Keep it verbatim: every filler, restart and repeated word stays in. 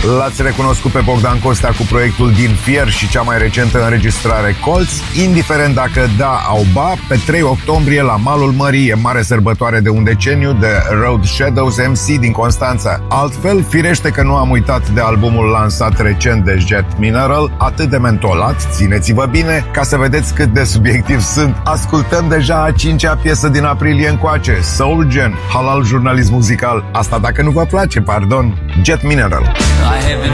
L-ați recunoscut pe Bogdan Costea cu proiectul Din Fier și cea mai recentă înregistrare Colț. Indiferent dacă da au ba, pe trei octombrie la malul mării e mare sărbătoare de un deceniu de Road Shadows M C din Constanța. Altfel, firește că nu am uitat de albumul lansat recent de Jet Mineral, atât de mentolat, țineți-vă bine, ca să vedeți cât de subiectiv sunt. Ascultăm deja a cincea piesă din aprilie încoace, Soul Gen, halal jurnalist muzical. Asta dacă nu vă place, pardon. Jet Mineral. I have been